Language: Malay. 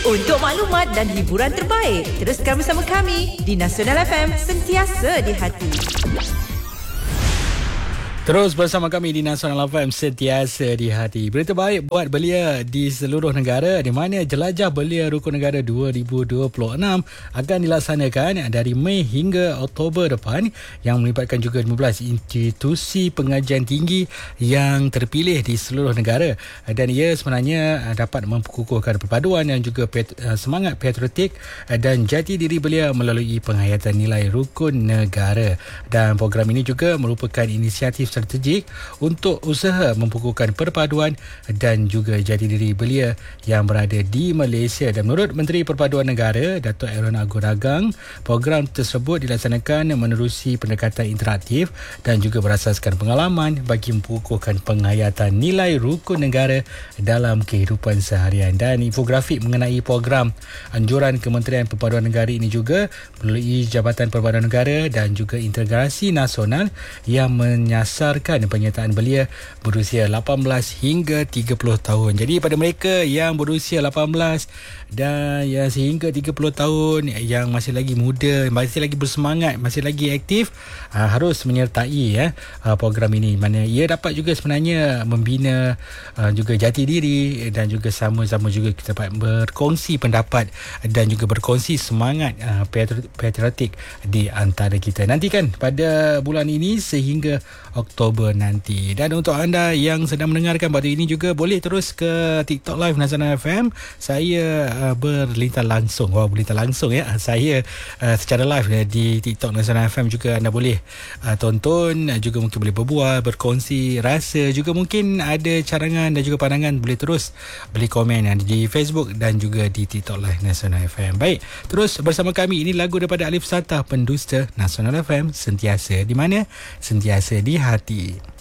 Untuk maklumat dan hiburan terbaik, teruskan bersama kami di Nasional FM, sentiasa di hati. Terus bersama kami di Nasional FM, sentiasa di hati. Berita baik buat belia di seluruh negara, di mana jelajah belia rukun negara 2026 akan dilaksanakan dari Mei hingga Oktober depan, yang melibatkan juga 15 institusi pengajian tinggi yang terpilih di seluruh negara, dan ia sebenarnya dapat memperkukuhkan perpaduan dan juga semangat patriotik dan jati diri belia melalui penghayatan nilai rukun negara. Dan program ini juga merupakan inisiatif strategik untuk usaha mempukuhkan perpaduan dan juga jati diri belia yang berada di Malaysia. Dan menurut Menteri Perpaduan Negara Datuk Aaron Agung Dagang, program tersebut dilaksanakan menerusi pendekatan interaktif dan juga berasaskan pengalaman bagi mempukuhkan penghayatan nilai rukun negara dalam kehidupan seharian. Dan infografik mengenai program anjuran Kementerian Perpaduan Negara ini juga melalui Jabatan Perpaduan Negara dan juga Integrasi Nasional yang menyasar penyertaan belia berusia 18 hingga 30 tahun. Jadi pada mereka yang berusia 18 dan yang sehingga 30 tahun, yang masih lagi muda, masih lagi bersemangat, masih lagi aktif, harus menyertai program ini. Mana ia dapat juga sebenarnya membina juga jati diri dan juga sama-sama juga kita dapat berkongsi pendapat dan juga berkongsi semangat patriotik di antara kita. Nantikan pada bulan ini sehingga Oktober nanti. Dan untuk anda yang sedang mendengarkan pada ini juga, boleh terus ke TikTok Live Nasional FM. Saya berlintang langsung. Berlintang langsung ya. Saya secara live di TikTok Nasional FM juga anda boleh tonton, juga mungkin boleh berbual, berkongsi rasa, juga mungkin ada carangan dan juga pandangan, boleh terus boleh komen di Facebook dan juga di TikTok Live Nasional FM. Baik, terus bersama kami. Ini lagu daripada Alif Satah, pendusta Nasional FM, sentiasa di mana? Sentiasa di hati.